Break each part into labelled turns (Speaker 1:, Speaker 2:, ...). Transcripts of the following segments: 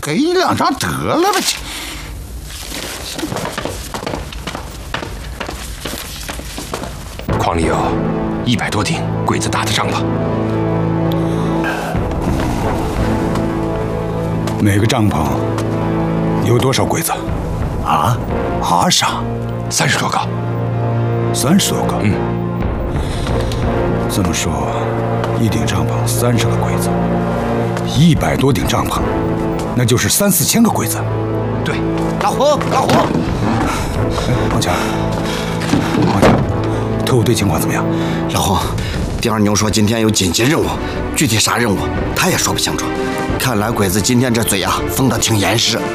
Speaker 1: 给你2张得了吧。
Speaker 2: 筐里有100多顶鬼子搭的帐篷，
Speaker 1: 每个帐篷有多少鬼子？
Speaker 3: 啊
Speaker 1: 啥
Speaker 2: ？30多个。
Speaker 1: 30多个？这么说，一顶帐篷30个鬼子，100多顶帐篷，那就是3、4千个鬼子。
Speaker 2: 对，
Speaker 3: 老胡，
Speaker 1: 王强，特务队情况怎么样？
Speaker 3: 老胡，第二牛说今天有紧急任务，具体啥任务他也说不清楚。看来鬼子今天这嘴啊封得挺严实。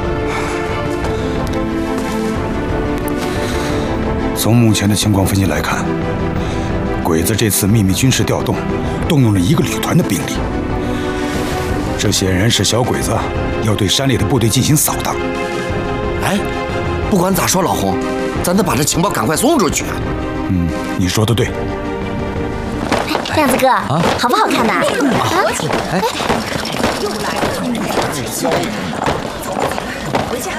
Speaker 1: 从目前的情况分析来看，鬼子这次秘密军事调动，动用了1个旅团的兵力。这显然是小鬼子要对山里的部队进行扫荡。
Speaker 3: 哎，不管咋说，老胡，咱得把这情报赶快送出去。
Speaker 1: 你说的对。
Speaker 4: 亮子哥，好不好看呐？
Speaker 5: 又来了。回家。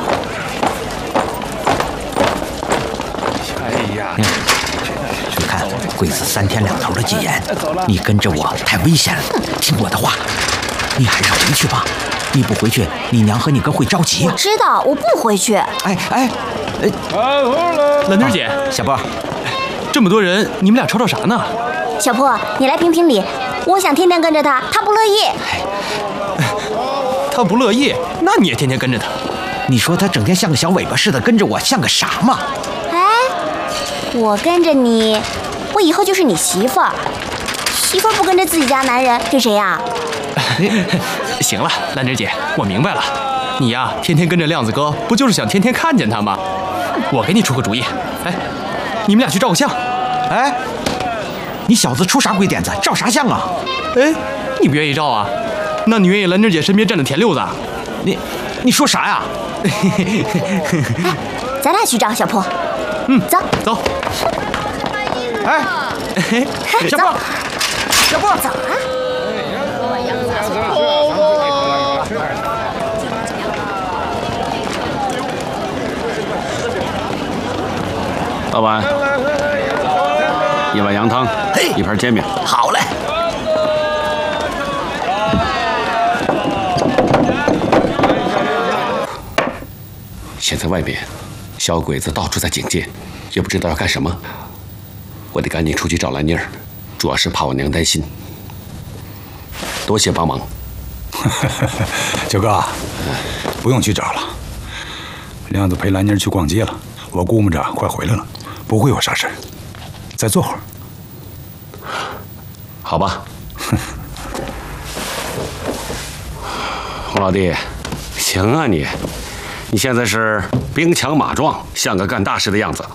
Speaker 2: 哎呀，
Speaker 6: 你看，鬼子3天2头的禁言，你跟着我太危险了，听我的话，你还是回去吧。你不回去，你娘和你哥会着急。
Speaker 4: 我知道，我不回去。
Speaker 7: 兰妮姐，
Speaker 6: 小波，
Speaker 7: 这么多人，你们俩吵吵啥呢？
Speaker 4: 小破，你来评评理。我想天天跟着他，他不乐意。
Speaker 7: 他不乐意，那你也天天跟着他。
Speaker 6: 你说他整天像个小尾巴似的跟着我，像个啥嘛？
Speaker 4: 我跟着你，我以后就是你媳妇儿。媳妇儿不跟着自己家男人，跟谁呀？
Speaker 7: 行了，兰芝姐，我明白了。你呀，天天跟着亮子哥，不就是想天天看见他吗？我给你出个主意，你们俩去照个相。
Speaker 6: 你小子出啥鬼点子？照啥相啊？
Speaker 7: 你不愿意照啊？那你愿意兰芝姐身边站的田六子？
Speaker 6: 你说啥呀？
Speaker 4: 咱俩去照小破。走。
Speaker 6: 小波，
Speaker 4: 走啊！
Speaker 8: 老板，1碗羊汤，1盘煎饼。
Speaker 6: 好嘞。
Speaker 8: 现在外面小鬼子到处在警戒，也不知道要干什么。我得赶紧出去找兰妮儿，主要是怕我娘担心。多谢帮忙。
Speaker 1: 九哥，不用去找了。亮子陪兰妮儿去逛街了，我估摸着快回来了，不会有啥事儿。再坐会儿。
Speaker 8: 好吧。洪老弟，行啊你现在是兵强马壮，像个干大事的样子。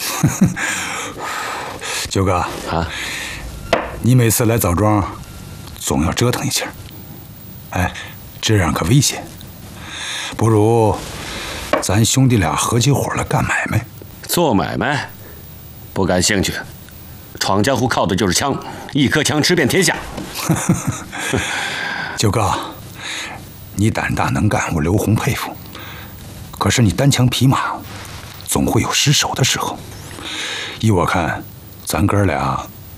Speaker 1: 九哥你每次来枣庄，总要折腾一下，这样可危险。不如咱兄弟俩合起伙来干买卖。
Speaker 8: 做买卖？不感兴趣。闯江湖靠的就是枪，一颗枪吃遍天下。
Speaker 1: 九哥，你胆大能干，我刘洪佩服。可是你单枪匹马，总会有失手的时候。依我看，咱哥俩……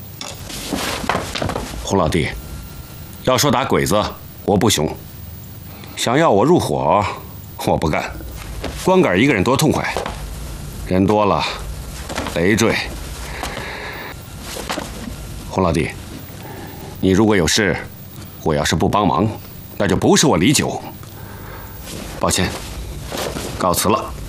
Speaker 8: 洪老弟，要说打鬼子，我不雄；想要我入伙，我不干。光杆一个人多痛快，人多了，累赘。洪老弟，你如果有事，我要是不帮忙，那就不是我李九。抱歉，告辞了。